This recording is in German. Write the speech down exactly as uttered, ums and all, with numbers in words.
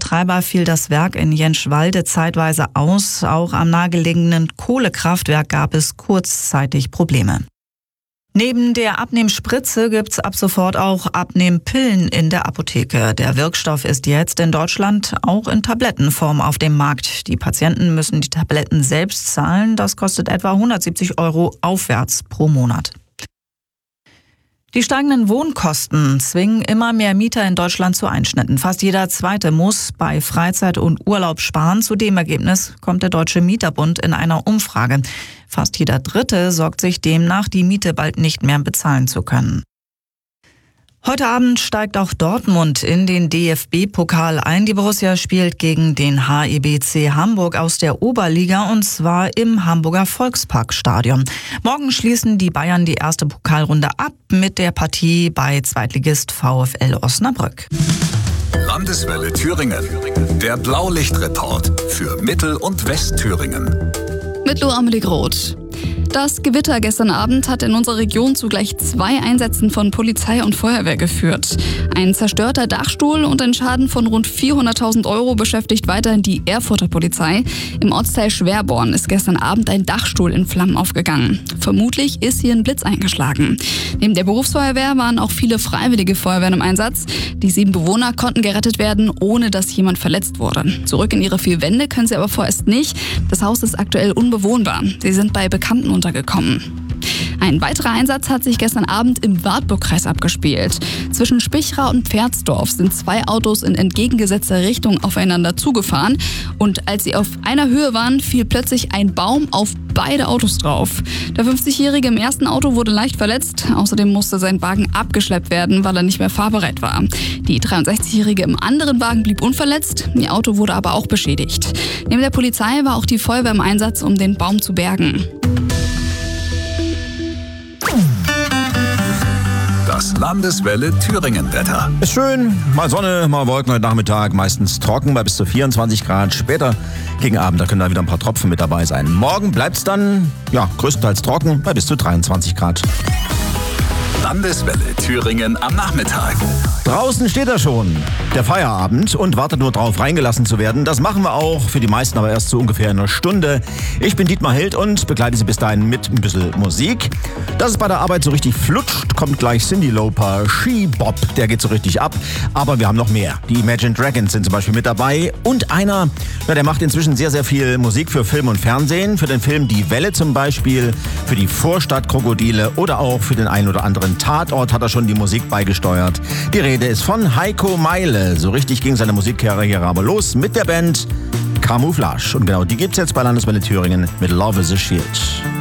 Betreiber fiel das Werk in Jentschwalde zeitweise aus. Auch am nahegelegenen Kohlekraftwerk gab es kurzzeitig Probleme. Neben der Abnehmspritze gibt's ab sofort auch Abnehmpillen in der Apotheke. Der Wirkstoff ist jetzt in Deutschland auch in Tablettenform auf dem Markt. Die Patienten müssen die Tabletten selbst zahlen. Das kostet etwa hundertsiebzig Euro aufwärts pro Monat. Die steigenden Wohnkosten zwingen immer mehr Mieter in Deutschland zu Einschnitten. Fast jeder Zweite muss bei Freizeit und Urlaub sparen. Zu dem Ergebnis kommt der Deutsche Mieterbund in einer Umfrage. Fast jeder Dritte sorgt sich demnach, die Miete bald nicht mehr bezahlen zu können. Heute Abend steigt auch Dortmund in den D F B-Pokal ein. Die Borussia spielt gegen den H E B C Hamburg aus der Oberliga und zwar im Hamburger Volksparkstadion. Morgen schließen die Bayern die erste Pokalrunde ab mit der Partie bei Zweitligist VfL Osnabrück. Landeswelle Thüringen. Der Blaulichtreport für Mittel- und Westthüringen. Mit Lo Amelie Groth. Das Gewitter gestern Abend hat in unserer Region zu gleich zwei Einsätzen von Polizei und Feuerwehr geführt. Ein zerstörter Dachstuhl und ein Schaden von rund vierhunderttausend Euro beschäftigt weiterhin die Erfurter Polizei. Im Ortsteil Schwerborn ist gestern Abend ein Dachstuhl in Flammen aufgegangen. Vermutlich ist hier ein Blitz eingeschlagen. Neben der Berufsfeuerwehr waren auch viele freiwillige Feuerwehren im Einsatz. Die sieben Bewohner konnten gerettet werden, ohne dass jemand verletzt wurde. Zurück in ihre vier Wände können sie aber vorerst nicht. Das Haus ist aktuell unbewohnbar. Sie sind bei Bekannten untergekommen. Ein weiterer Einsatz hat sich gestern Abend im Wartburgkreis abgespielt. Zwischen Spichra und Pferdsdorf sind zwei Autos in entgegengesetzter Richtung aufeinander zugefahren. Und als sie auf einer Höhe waren, fiel plötzlich ein Baum auf beide Autos drauf. Der fünfzigjährige im ersten Auto wurde leicht verletzt. Außerdem musste sein Wagen abgeschleppt werden, weil er nicht mehr fahrbereit war. Die dreiundsechzigjährige im anderen Wagen blieb unverletzt. Ihr Auto wurde aber auch beschädigt. Neben der Polizei war auch die Feuerwehr im Einsatz, um den Baum zu bergen. Das Landeswelle Thüringen-Wetter. Ist schön, mal Sonne, mal Wolken heute Nachmittag, meistens trocken bei bis zu vierundzwanzig Grad. Später gegen Abend, da können da wieder ein paar Tropfen mit dabei sein. Morgen bleibt's dann, ja, größtenteils trocken bei bis zu dreiundzwanzig Grad. Landeswelle Thüringen am Nachmittag. Draußen steht er schon, der Feierabend, und wartet nur drauf, reingelassen zu werden. Das machen wir auch, für die meisten aber erst so ungefähr eine Stunde. Ich bin Dietmar Held und begleite Sie bis dahin mit ein bisschen Musik. Dass es bei der Arbeit so richtig flutscht, kommt gleich Cyndi Lauper, She Bop, der geht so richtig ab. Aber wir haben noch mehr. Die Imagine Dragons sind zum Beispiel mit dabei und einer, ja, der macht inzwischen sehr, sehr viel Musik für Film und Fernsehen. Für den Film Die Welle zum Beispiel, für die Vorstadtkrokodile oder auch für den einen oder anderen Tatort hat er schon die Musik beigesteuert. Die Rede ist von Heiko Meile. So richtig ging seine Musikkarriere aber los mit der Band Camouflage. Und genau die gibt's jetzt bei Landeswelle Thüringen mit Love is a Shield.